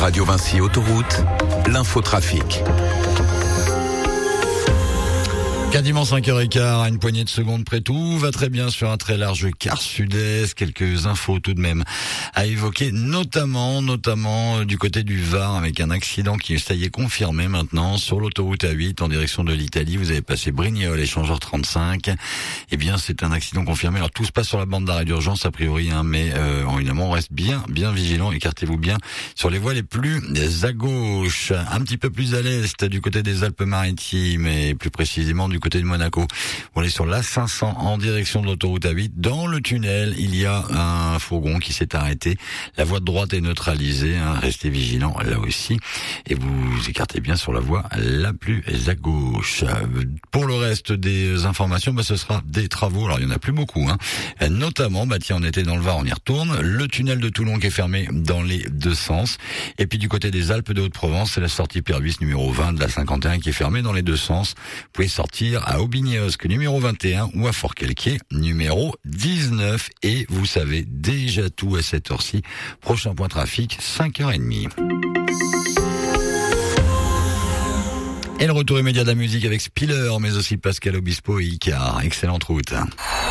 Radio Vinci Autoroute, l'infotrafic. Quasiment 5h15, à une poignée de secondes près, tout va très bien sur un très large quart sud-est. Quelques infos tout de même à évoquer, notamment du côté du Var, avec un accident qui ça y est confirmé maintenant sur l'autoroute A8 en direction de l'Italie. Vous avez passé Brignoles, échangeur 35. Eh bien, c'est un accident confirmé. Alors tout se passe sur la bande d'arrêt d'urgence a priori, mais évidemment, on reste bien vigilant. Écartez-vous bien sur les voies les plus à gauche, un petit peu plus à l'est du côté des Alpes-Maritimes et plus précisément du côté de Monaco. On est sur l'A500 en direction de l'autoroute A8. Dans le tunnel, il y a un fourgon qui s'est arrêté. La voie de droite est neutralisée. Restez vigilants là aussi. Et vous écartez bien sur la voie la plus à gauche. Pour le reste des informations, ce sera des travaux. Alors il y en a plus beaucoup. Notamment, on était dans le Var, on y retourne. Le tunnel de Toulon qui est fermé dans les deux sens. Et puis du côté des Alpes de Haute-Provence, c'est la sortie Pervis numéro 20 de la 51 qui est fermée dans les deux sens. Vous pouvez sortir à Aubigné-Osque numéro 21 ou à Fort-Quelquier numéro 19. Et vous savez déjà tout à cette heure-ci. Prochain point trafic, 5h30. Et le retour immédiat de la musique avec Spiller, mais aussi Pascal Obispo et Icar. Excellente route.